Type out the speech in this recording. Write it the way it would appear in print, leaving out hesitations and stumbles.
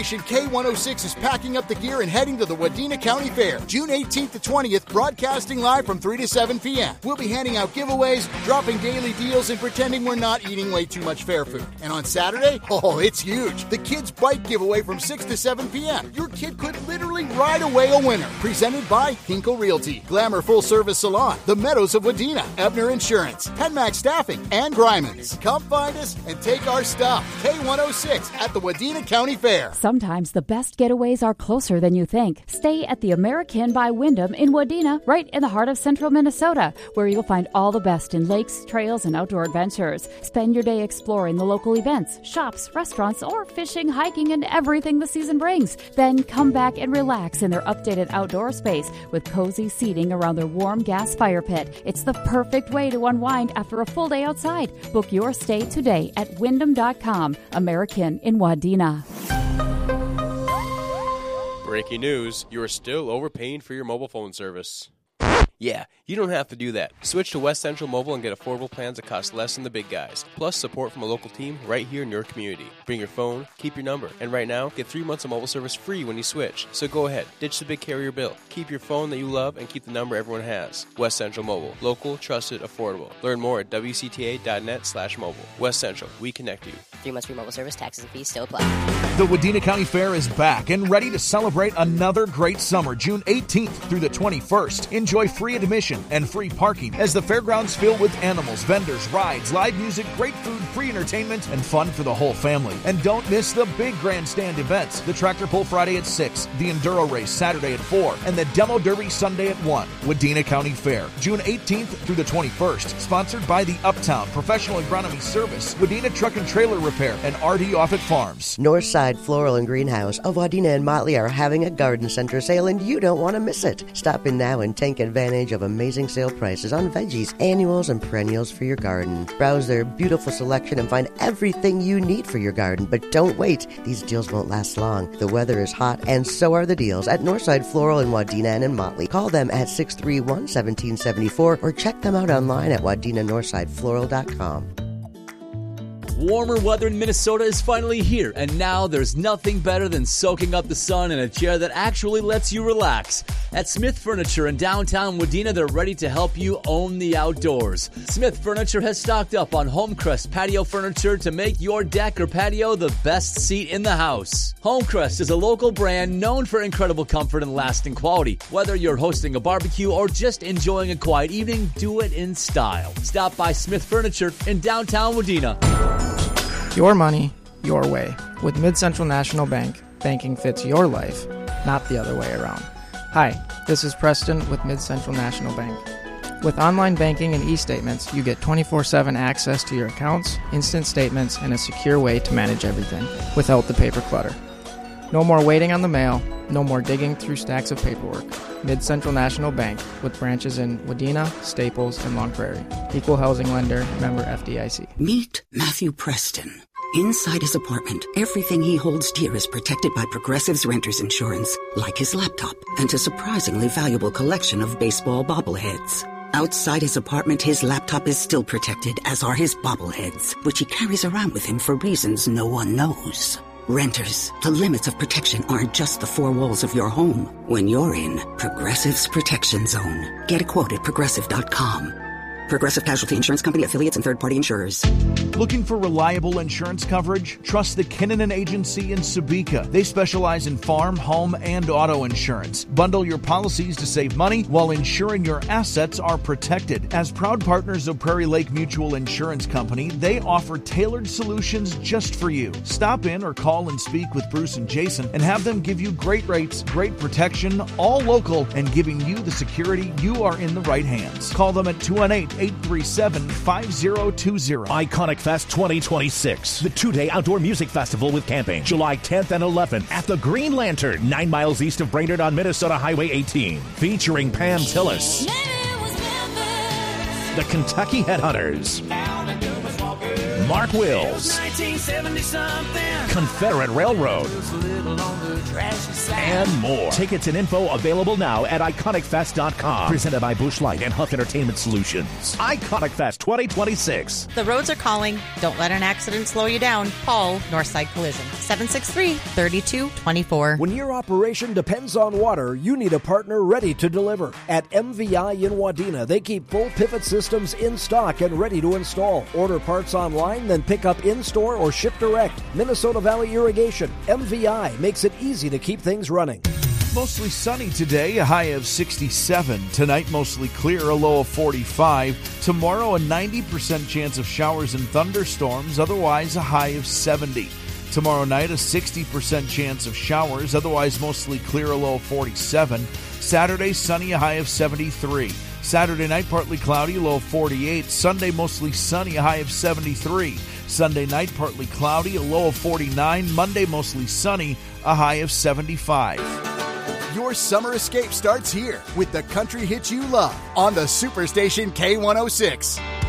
K106 is packing up the gear and heading to the Wadena County Fair, June 18th to 20th, broadcasting live from 3 to 7 p.m. We'll be handing out giveaways, dropping daily deals, and pretending we're not eating way too much fair food. And on Saturday, it's huge. The Kids Bike giveaway from 6 to 7 p.m. Your kid could literally ride away a winner. Presented by Hinkle Realty, Glamour Full Service Salon, The Meadows of Wadena, Ebner Insurance, Penmax Staffing, and Grimans. Come find us and take our stuff. K106 at the Wadena County Fair. Sometimes the best getaways are closer than you think. Stay at the American by Wyndham in Wadena, right in the heart of central Minnesota, where you'll find all the best in lakes, trails, and outdoor adventures. Spend your day exploring the local events, shops, restaurants, or fishing, hiking, and everything the season brings. Then come back and relax in their updated outdoor space with cozy seating around their warm gas fire pit. It's the perfect way to unwind after a full day outside. Book your stay today at wyndham.com. American in Wadena. Breaking news, you are still overpaying for your mobile phone service. Yeah, you don't have to do that. Switch to West Central Mobile and get affordable plans that cost less than the big guys. Plus support from a local team right here in your community. Bring your phone, keep your number. And right now, get 3 months of mobile service free when you switch. So go ahead, ditch the big carrier bill. Keep your phone that you love and keep the number everyone has. West Central Mobile. Local, trusted, affordable. Learn more at wcta.net/mobile. West Central, we connect you. 3 months free mobile service, taxes and fees still apply. The Wadena County Fair is back and ready to celebrate another great summer, June 18th through the 21st. Enjoy free admission and free parking as the fairgrounds fill with animals, vendors, rides, live music, great food, free entertainment, and fun for the whole family. And don't miss the big grandstand events, the Tractor Pull Friday at 6, the Enduro Race Saturday at 4, and the Demo Derby Sunday at 1. Wadena County Fair, June 18th through the 21st, sponsored by the Uptown Professional Agronomy Service, Wadena Truck and Trailer Repair, and R.D. Offutt Farms. Northside Floral and Greenhouse of Wadena and Motley are having a garden center sale, and you don't want to miss it. Stop in now and take advantage of amazing sale prices on veggies, annuals, and perennials for your garden. Browse their beautiful selection and find everything you need for your garden. But don't wait. These deals won't last long. The weather is hot, and so are the deals at Northside Floral in Wadena and Motley. Call them at 631-1774 or check them out online at wadenanorthsidefloral.com. Warmer weather in Minnesota is finally here, and now there's nothing better than soaking up the sun in a chair that actually lets you relax. At Smith Furniture in downtown Wadena, they're ready to help you own the outdoors. Smith Furniture has stocked up on Homecrest patio furniture to make your deck or patio the best seat in the house. Homecrest is a local brand known for incredible comfort and lasting quality. Whether you're hosting a barbecue or just enjoying a quiet evening, do it in style. Stop by Smith Furniture in downtown Wadena. Your money, your way. With Mid-Central National Bank, banking fits your life, not the other way around. Hi, this is Preston with Mid-Central National Bank. With online banking and e-statements, you get 24/7 access to your accounts, instant statements, and a secure way to manage everything without the paper clutter. No more waiting on the mail, no more digging through stacks of paperwork. Mid-Central National Bank, with branches in Wadena, Staples, and Long Prairie. Equal housing lender, member FDIC. Meet Matthew Preston. Inside his apartment, everything he holds dear is protected by Progressive's renter's insurance, like his laptop and a surprisingly valuable collection of baseball bobbleheads. Outside his apartment, his laptop is still protected, as are his bobbleheads, which he carries around with him for reasons no one knows. Renters, the limits of protection aren't just the four walls of your home. When you're in Progressive's Protection Zone, get a quote at Progressive.com. Progressive Casualty Insurance Company, affiliates, and third-party insurers. Looking for reliable insurance coverage? Trust the Kinnunen Agency in Sebeka. They specialize in farm, home, and auto insurance. Bundle your policies to save money while ensuring your assets are protected. As proud partners of Prairie Lake Mutual Insurance Company, they offer tailored solutions just for you. Stop in or call and speak with Bruce and Jason and have them give you great rates, great protection, all local, and giving you the security you are in the right hands. Call them at 218-837-5020. Iconic Fest 2026, the two-day outdoor music festival with camping, July 10th and 11th at the Green Lantern, 9 miles east of Brainerd on Minnesota Highway 18, featuring Pam Tillis, the Kentucky Headhunters, Mark Wills, 1970-something, Confederate Railroad, and more. Tickets and info available now at IconicFest.com. Presented by Busch Light and Huff Entertainment Solutions. Iconic Fest 2026. The roads are calling. Don't let an accident slow you down. Call Northside Collision. 763-3224. When your operation depends on water, you need a partner ready to deliver. At MVI in Wadena, they keep full pivot systems in stock and ready to install. Order parts online, then pick up in-store or ship direct. Minnesota Valley Irrigation. MVI makes it easy to keep things running. Mostly sunny today, a high of 67. Tonight, mostly clear, a low of 45. Tomorrow, a 90% chance of showers and thunderstorms, otherwise a high of 70. Tomorrow night, a 60% chance of showers, otherwise mostly clear, a low of 47. Saturday, sunny, a high of 73. Saturday night, partly cloudy, low of 48. Sunday, mostly sunny, a high of 73. Sunday night, partly cloudy, a low of 49. Monday, mostly sunny, a high of 75. Your summer escape starts here with the country hits you love on the Superstation K106.